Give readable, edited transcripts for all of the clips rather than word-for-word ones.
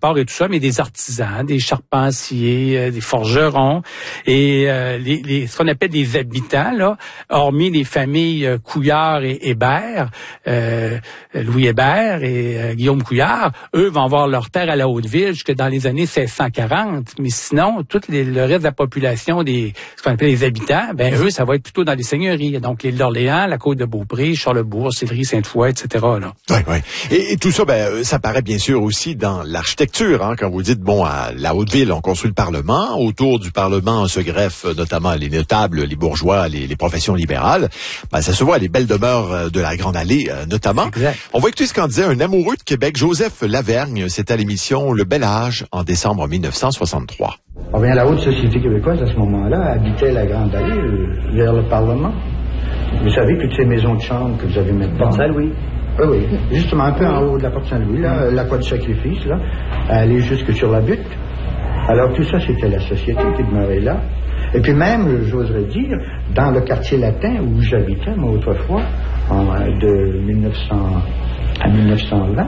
transport et tout ça, mais des artisans, des charpentiers, des forgerons et ce qu'on appelle des habitants, là, hormis les familles Couillard et Hébert, Louis Hébert et Guillaume Couillard, eux vont avoir leur terre à la Haute-Ville jusque dans les années 1640. Mais sinon, le reste de la population ce qu'on appelle les habitants, eux, ça va être plutôt dans les seigneuries. Donc, l'île d'Orléans, la côte de Beaupré, Charlesbourg, Sillery, Sainte-Foy, etc., là. Oui. Et tout ça, ça paraît bien sûr aussi dans l'architecture, hein, quand vous dites, à la Haute-Ville, on construit le Parlement. Autour du Parlement se greffent notamment les notables, les bourgeois, les professions libérales. Ça se voit, les belles demeures de la Grande Allée, notamment. Exact. On va écouter ce qu'en disait un amoureux de Québec, Joseph Lavergne. C'était à l'émission Le Bel Âge, en décembre 1963. La haute société québécoise, à ce moment-là, habitait la Grande Allée, vers le Parlement. Vous savez, toutes ces maisons de chambre que vous avez maintenant. Porte Saint-Louis. Oui, justement, un peu en haut de la Porte Saint-Louis, là, la croix du sacrifice, là, aller jusque sur la butte. Alors, tout ça, c'était la société qui demeurait là. Et puis même, j'oserais dire, dans le quartier latin où j'habitais, moi, autrefois, de 1900 à 1920,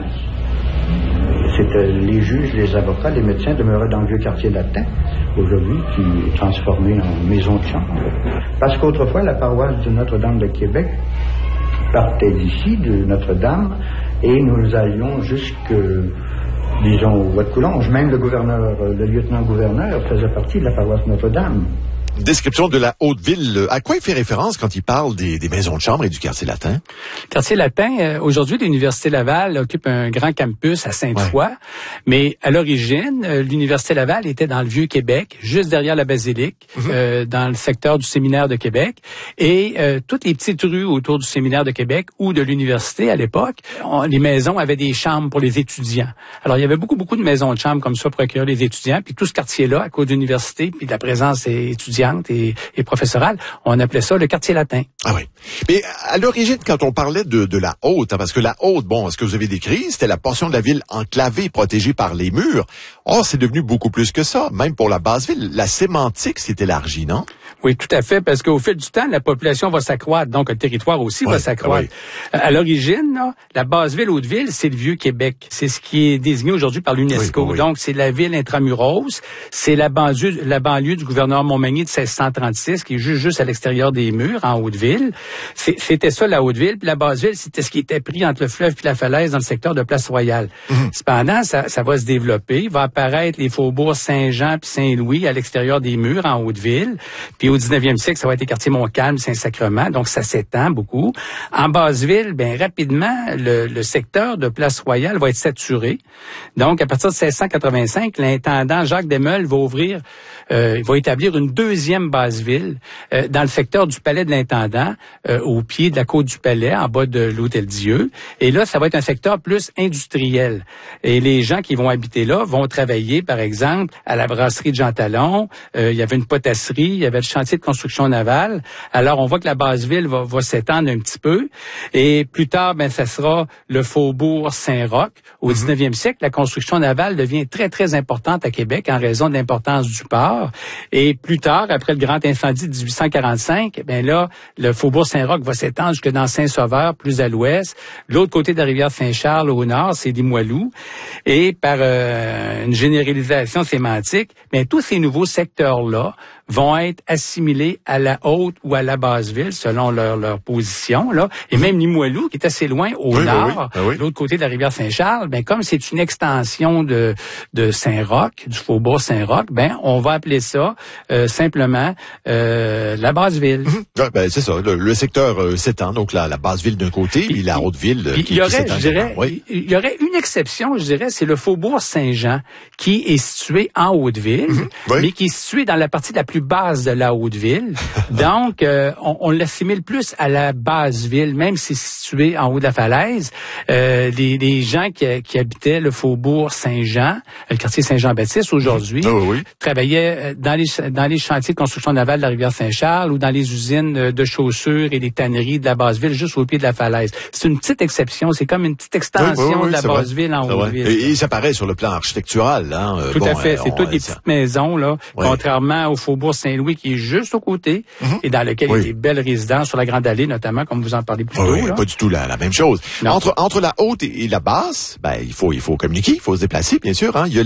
c'était les juges, les avocats, les médecins demeuraient dans le vieux quartier latin, aujourd'hui, qui est transformé en maison de chambre. Parce qu'autrefois, la paroisse de Notre-Dame de Québec partait d'ici, de Notre-Dame, et nous allions jusque, disons, au Bois-de-Coulonges. Même le lieutenant-gouverneur faisait partie de la paroisse Notre-Dame. Description de la Haute-Ville. À quoi il fait référence quand il parle des maisons de chambre et du quartier latin? Le quartier latin, aujourd'hui, l'Université Laval occupe un grand campus à Sainte-Foy, mais à l'origine, l'Université Laval était dans le Vieux-Québec, juste derrière la basilique, dans le secteur du Séminaire de Québec, et toutes les petites rues autour du Séminaire de Québec ou de l'université à l'époque, les maisons avaient des chambres pour les étudiants. Alors, il y avait beaucoup de maisons de chambres comme ça pour accueillir les étudiants, puis tout ce quartier-là, à cause de l'université, puis de la présence étudiante et professorale, on appelait ça le quartier latin. Ah oui. Mais à l'origine, quand on parlait de la Haute, parce que la Haute, ce que vous avez décrit, c'était la portion de la ville enclavée, protégée par les murs. Or, c'est devenu beaucoup plus que ça, même pour la basse-ville. La sémantique s'est élargie, non? Oui, tout à fait, parce qu'au fil du temps, la population va s'accroître, donc le territoire aussi va s'accroître. À l'origine, là, la basse-ville, Haute-Ville, c'est le Vieux-Québec. C'est ce qui est désigné aujourd'hui par l'UNESCO. Donc, c'est la ville intramuros, c'est la banlieue du gouverneur Montmagny de 1636, qui est juste à l'extérieur des murs, en Haute-Ville. C'était ça, la Haute-Ville. Puis la basse-ville, c'était ce qui était pris entre le fleuve et la falaise dans le secteur de Place-Royale. Cependant, ça va se développer. Il va apparaître les faubourgs Saint-Jean puis Saint-Louis à l'extérieur des murs, en Haute-Ville. Puis au 19e siècle, ça va être les quartiers Montcalm, Saint-Sacrement. Donc, ça s'étend beaucoup. En basse-ville, rapidement, le secteur de Place-Royale va être saturé. Donc, à partir de 1685, l'intendant Jacques Desmeules va établir une deuxième basse-ville dans le secteur du palais de l'intendant, au pied de la côte du palais, en bas de l'Hôtel-Dieu. Et là, ça va être un secteur plus industriel. Et les gens qui vont habiter là vont travailler, par exemple, à la brasserie de Jean Talon. Il y avait une potasserie, il y avait le chantier de construction navale. Alors, on voit que la basse-ville va s'étendre un petit peu. Et plus tard, ça sera le faubourg Saint-Roch. Au 19e siècle, la construction navale devient très, très importante à Québec en raison de l'importance du port. Et plus tard, après le grand incendie de 1845, là, le faubourg Saint-Roch va s'étendre jusque dans Saint-Sauveur, plus à l'ouest. L'autre côté de la rivière Saint-Charles, au nord, c'est Limoilou. Et par une généralisation sémantique, tous ces nouveaux secteurs-là vont être assimilés à la haute ou à la basse ville selon leur position là. Et même Limoilou, qui est assez loin au nord, l'autre côté de la rivière Saint-Charles, comme c'est une extension de Saint-Roch, du faubourg Saint-Roch, on va appeler ça simplement la basse ville. C'est ça. Le secteur s'étend, donc la basse ville d'un côté, puis la haute ville. Il y aurait, il y aurait une exception, je dirais, c'est le faubourg Saint-Jean, qui est situé en Haute-Ville, mais qui est situé dans la partie la plus basse de la Haute-Ville. Donc, on l'assimile plus à la basse ville, même si c'est situé en haut de la falaise. Les gens qui habitaient le faubourg Saint-Jean, le quartier Saint-Jean-Baptiste aujourd'hui, travaillaient dans les chantiers de construction navale de la rivière Saint-Charles ou dans les usines de chaussures et les tanneries de la basse ville, juste au pied de la falaise. C'est une petite exception, c'est comme une petite extension de la basse ville en Haute-Ville. Et ça paraît sur le plan architectural. Tout à fait, c'est toutes des petites maisons, là, contrairement au faubourg Saint-Louis qui est juste au côté et dans lequel il y a des belles résidences sur la Grande Allée, notamment, comme vous en parlez plus tôt. Pas du tout la même chose. Entre la haute et la basse, il faut communiquer, il faut se déplacer, bien sûr. Il y a